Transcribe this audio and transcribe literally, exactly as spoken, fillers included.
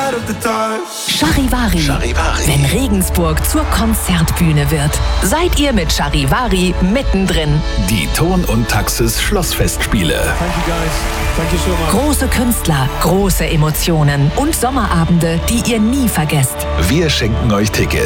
Charivari. Charivari. Wenn Regensburg zur Konzertbühne wird, seid ihr mit Charivari mittendrin. Die Ton und Taxis Schlossfestspiele. Thank you guys. Thank you so much. Große Künstler, große Emotionen und Sommerabende, die ihr nie vergesst. Wir schenken euch Tickets.